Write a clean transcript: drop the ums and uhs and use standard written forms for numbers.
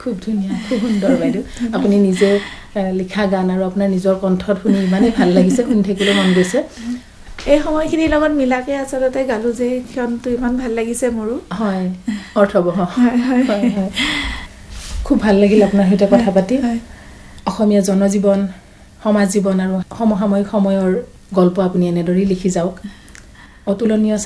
খুব ধুনীয়া খুব সুন্দৰ বাইদেউ আপুনি নিজে লিখা গান আৰু আপোনাৰ নিজৰ কণ্ঠত শুনি মানে ভাল লাগিছে শুনি থাকিলে মন গৈছে এই সময়খিনিৰ লগত মিলাকে আচলতে গালো যে ক্ষণটো ইমান ভাল লাগিছে মোৰো হয় অৰ্থবহ হয় হয় খুব ভাল লাগিল আপোনাৰ সৈতে কথা পাতি অসমীয়া জনজীৱন সমাজ জীৱন আৰু সমসাময়িক সময়ৰ গল্প আপুনি এনেদৰেই লিখি যাওক অতুলনীয়